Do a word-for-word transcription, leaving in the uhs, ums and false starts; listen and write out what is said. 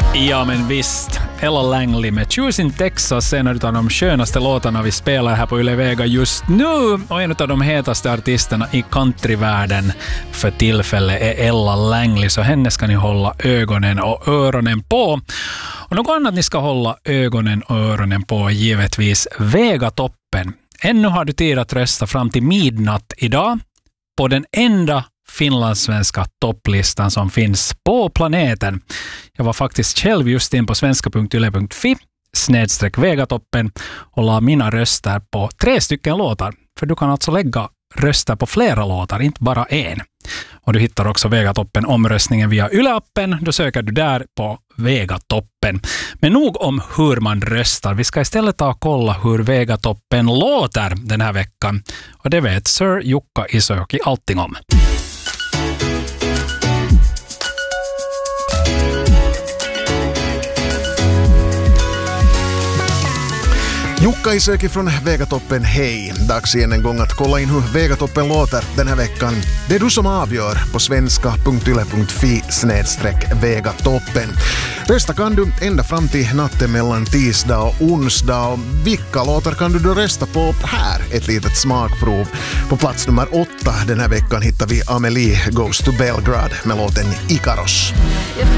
Ja, men visst. Ella Langley med Choosing Texas, en av de skönaste låtarna vi spelar här på Yle Vega just nu. Och en av de hetaste artisterna i countryvärlden för tillfället är Ella Langley. Så henne ska ni hålla ögonen och öronen på. Och något annat ni ska hålla ögonen och öronen på, givetvis Vegatoppen. Ännu har du tid att rösta fram till midnatt idag på den enda finlandssvenska topplistan som finns på planeten. Jag var faktiskt själv just in på svenska punkt yle punkt fi snedstreck Vegatoppen och la mina röster på tre stycken låtar. För du kan alltså lägga röster på flera låtar, inte bara en. Och du hittar också Vegatoppen omröstningen via Yle-appen. Då söker du där på Vegatoppen. Men nog om hur man röstar. Vi ska istället ta och kolla hur Vegatoppen låter den här veckan. Och det vet Sir Jukka Isojoki allting om. Jukka Isojoki från Vegatoppen, hej! Dags igen en gång att kolla in hur Vegatoppen låter den här veckan. Det är du som avgör på svenska punkt yle punkt fi snedstreck Vegatoppen. Rösta kan du ända fram till natten mellan tisdag och onsdag. Och vilka låtar kan du då rösta på? Här ett litet smakprov. På plats nummer åtta den här veckan hittar vi Amelie Goes to Belgrade med låten Ikaros.